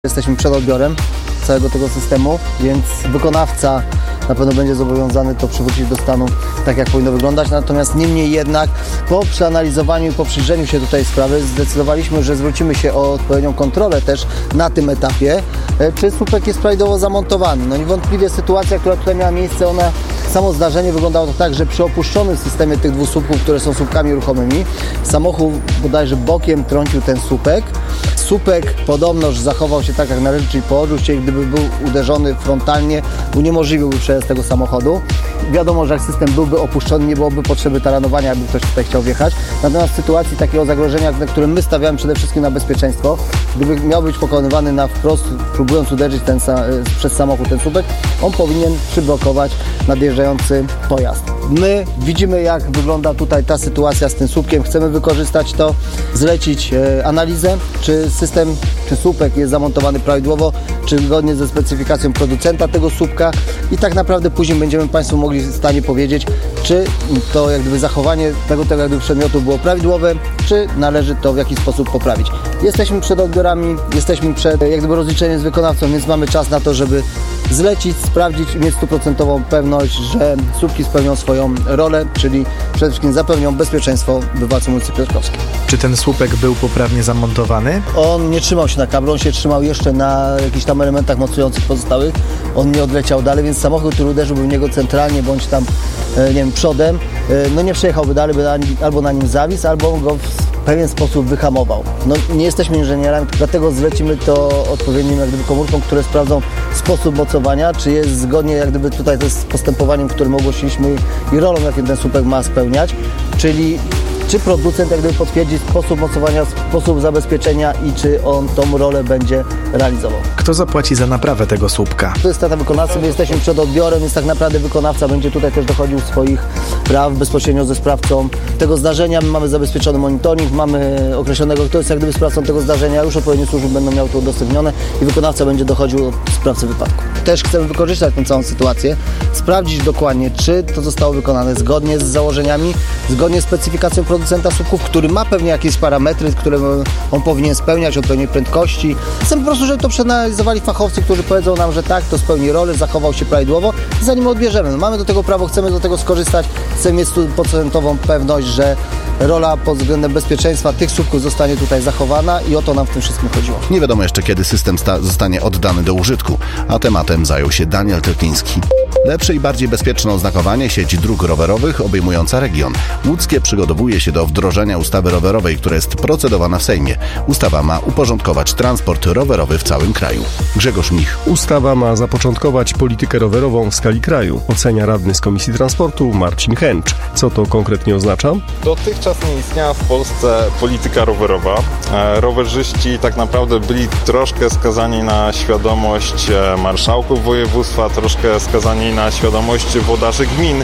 Jesteśmy przed odbiorem całego tego systemu, więc wykonawca na pewno będzie zobowiązany to przywrócić do stanu tak, jak powinno wyglądać. Natomiast niemniej jednak po przeanalizowaniu i po przyjrzeniu się tutaj sprawy zdecydowaliśmy, że zwrócimy się o odpowiednią kontrolę też na tym etapie, czy słupek jest prawidłowo zamontowany. No niewątpliwie sytuacja, która tutaj miała miejsce, samo zdarzenie wyglądało to tak, że przy opuszczonym systemie tych dwóch słupków, które są słupkami ruchomymi, samochód bodajże bokiem trącił ten słupek. Słupek podobnoż zachował się tak, jak należy, czyli położył się i gdyby był uderzony frontalnie, uniemożliwiłby przejazd tego samochodu. Wiadomo, że jak system byłby opuszczony, nie byłoby potrzeby taranowania, jakby ktoś tutaj chciał wjechać. Natomiast w sytuacji takiego zagrożenia, na którym my stawiamy przede wszystkim na bezpieczeństwo, gdyby miał być pokonywany na wprost, próbując uderzyć przez samochód ten słupek, on powinien przyblokować nadjeżdżający pojazd. My widzimy, jak wygląda tutaj ta sytuacja z tym słupkiem. Chcemy wykorzystać to, zlecić analizę, czy system, czy słupek jest zamontowany prawidłowo, czy zgodnie ze specyfikacją producenta tego słupka i tak naprawdę później będziemy Państwu mogli w stanie powiedzieć, czy to jak gdyby zachowanie tego jak gdyby przedmiotu było prawidłowe, czy należy to w jakiś sposób poprawić. Jesteśmy przed odbiorami, jesteśmy przed jak gdyby rozliczeniem z wykonawcą, więc mamy czas na to, żeby zlecić, sprawdzić i mieć 100% pewność, że słupki spełnią swoją rolę, czyli przede wszystkim zapewnią bezpieczeństwo bywalcom ulicy Piotrkowskiej. Czy ten słupek był poprawnie zamontowany? On nie trzymał się na kablu, on się trzymał jeszcze na jakichś tam elementach mocujących pozostałych. On nie odleciał dalej, więc samochód, który uderzyłby w niego centralnie bądź tam, nie wiem, przodem, no nie przejechałby dalej, by albo na nim zawisł, albo go w pewien sposób wyhamował. No nie jesteśmy inżynierami, dlatego zlecimy to odpowiednim jak gdyby komórkom, które sprawdzą sposób mocowania, czy jest zgodnie jak gdyby tutaj to z postępowaniem, którym ogłosiliśmy i rolą, jaką ten słupek ma spełniać, czyli czy producent jak gdyby potwierdzi sposób mocowania, sposób zabezpieczenia i czy on tą rolę będzie realizował. Kto zapłaci za naprawę tego słupka? To jest strata wykonawcy, my jesteśmy przed odbiorem, więc tak naprawdę wykonawca będzie tutaj też dochodził swoich praw bezpośrednio ze sprawcą tego zdarzenia. My mamy zabezpieczony monitoring, mamy określonego, kto jest jak gdyby sprawcą tego zdarzenia, już odpowiednie służby będą miały to udostępnione i wykonawca będzie dochodził od sprawcy wypadku. Też chcemy wykorzystać tę całą sytuację, sprawdzić dokładnie, czy to zostało wykonane zgodnie z założeniami, zgodnie z specyfikacją producenta słupków, który ma pewnie jakieś parametry, które on powinien spełniać, odpowiedniej prędkości. Chcemy po prostu, żeby to przeanalizowali fachowcy, którzy powiedzą nam, że tak, to spełni rolę, zachował się prawidłowo, zanim odbierzemy. Mamy do tego prawo, chcemy do tego skorzystać, chcemy mieć 100% pewność, że rola pod względem bezpieczeństwa tych słupków zostanie tutaj zachowana i o to nam w tym wszystkim chodziło. Nie wiadomo jeszcze, kiedy system zostanie oddany do użytku, a tematem zajął się Daniel Tylkiński. Lepsze i bardziej bezpieczne oznakowanie sieci dróg rowerowych obejmująca region. Łódzkie przygotowuje się do wdrożenia ustawy rowerowej, która jest procedowana w Sejmie. Ustawa ma uporządkować transport rowerowy w całym kraju. Grzegorz Mich. Ustawa ma zapoczątkować politykę rowerową w skali kraju, ocenia radny z Komisji Transportu Marcin Chęcz. Co to konkretnie oznacza? Dotychczas nie istniała w Polsce polityka rowerowa. Rowerzyści tak naprawdę byli troszkę skazani na świadomość marszałków województwa, troszkę skazani na świadomość włodarzy gmin,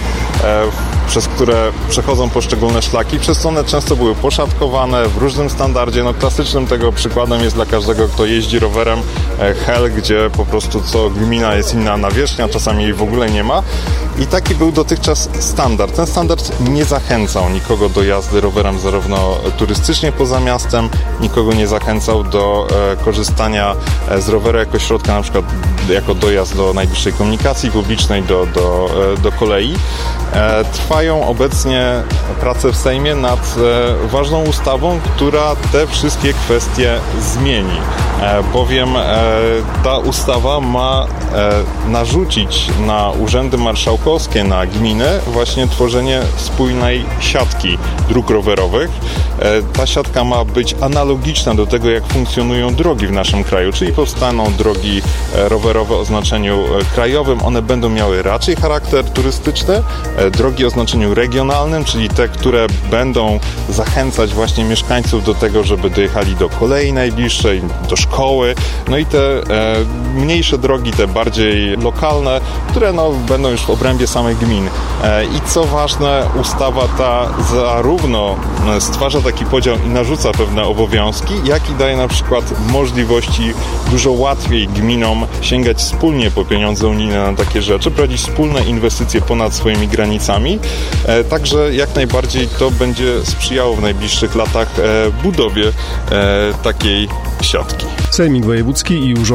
przez które przechodzą poszczególne szlaki, przez co one często były poszatkowane w różnym standardzie. No, klasycznym tego przykładem jest dla każdego, kto jeździ rowerem, Hel, gdzie po prostu co gmina jest inna nawierzchnia, czasami jej w ogóle nie ma. I taki był dotychczas standard. Ten standard nie zachęcał nikogo do jazdy rowerem zarówno turystycznie poza miastem, nikogo nie zachęcał do korzystania z roweru jako środka, na przykład jako dojazd do najbliższej komunikacji publicznej, do kolei. Trwają obecnie prace w Sejmie nad ważną ustawą, która te wszystkie kwestie zmieni, bowiem ta ustawa ma narzucić na urzędy marszałkowskie, na gminy właśnie tworzenie spójnej siatki dróg rowerowych. Ta siatka ma być analogiczna do tego, jak funkcjonują drogi w naszym kraju, czyli powstaną drogi rowerowe o znaczeniu krajowym. One będą miały raczej charakter turystyczny, drogi o znaczeniu regionalnym, czyli te, które będą zachęcać właśnie mieszkańców do tego, żeby dojechali do kolei najbliższej, do szkoły. No i te mniejsze drogi, te bardziej lokalne, które będą już w obrębie samych gmin. I co ważne, ustawa ta zarówno stwarza taki podział i narzuca pewne obowiązki, jak i daje na przykład możliwości dużo łatwiej gminom sięgać wspólnie po pieniądze unijne na takie rzeczy, prowadzić wspólne inwestycje ponad swoimi granicami granicami. Także jak najbardziej to będzie sprzyjało w najbliższych latach budowie takiej siatki. Sejmik Wojewódzki i Urząd